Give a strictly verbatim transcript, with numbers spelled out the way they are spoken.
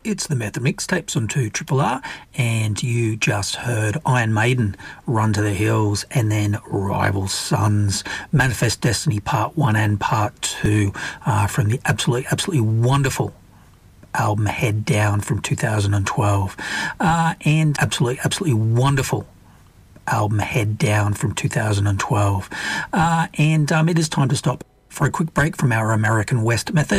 It's the Method Mixtapes on two Triple R, and you just heard Iron Maiden, Run to the Hills, and then Rival Sons, Manifest Destiny Part one and Part two uh, from the absolutely, absolutely wonderful album Head Down from two thousand twelve, uh, and absolutely, absolutely wonderful album Head Down from two thousand twelve. Uh, and um, it is time to stop for a quick break from our American West Method.